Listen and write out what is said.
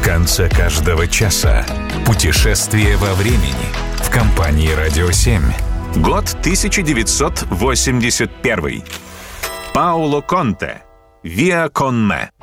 конце каждого часа. Путешествие во времени в компании «Радио 7». Год 1981. Паоло Конте. «Виа кон ме».